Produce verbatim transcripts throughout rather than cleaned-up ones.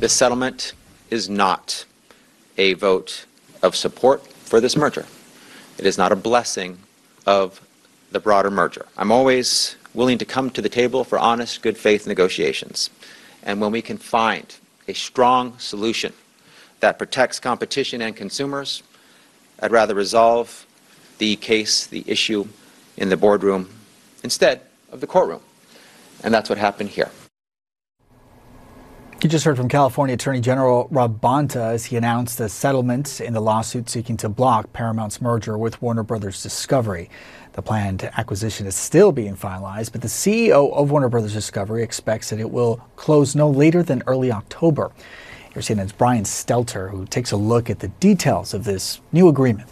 This settlement is not a vote of support for this merger. It is not a blessing of the broader merger. I'm always willing to come to the table for honest, good faith negotiations. And when we can find a strong solution that protects competition and consumers, I'd rather resolve the case, the issue, in the boardroom instead of the courtroom. And that's what happened here. You just heard from California Attorney General Rob Bonta as he announced a settlement in the lawsuit seeking to block Paramount's merger with Warner Brothers Discovery. The planned acquisition is still being finalized, but the C E O of Warner Brothers Discovery expects that it will close no later than early October. Here's C N N's Brian Stelter, who takes a look at the details of this new agreement.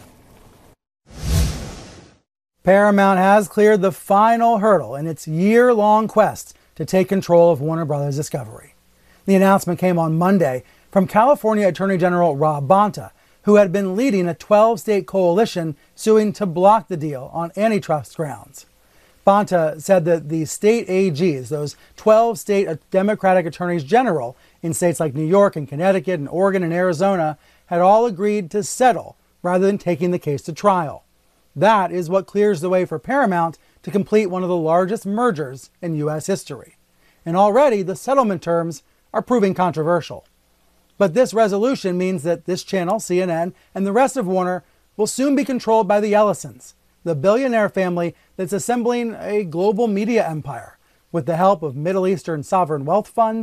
Paramount has cleared the final hurdle in its year-long quest to take control of Warner Brothers Discovery. The announcement came on Monday from California Attorney General Rob Bonta, who had been leading a twelve-state coalition suing to block the deal on antitrust grounds. Bonta said that the state A Gs, those twelve state Democratic attorneys general in states like New York and Connecticut and Oregon and Arizona, had all agreed to settle rather than taking the case to trial. That is what clears the way for Paramount to complete one of the largest mergers in U S history. And already the settlement terms are proving controversial. But this resolution means that this channel, C N N, and the rest of Warner will soon be controlled by the Ellisons, the billionaire family that's assembling a global media empire with the help of Middle Eastern sovereign wealth funds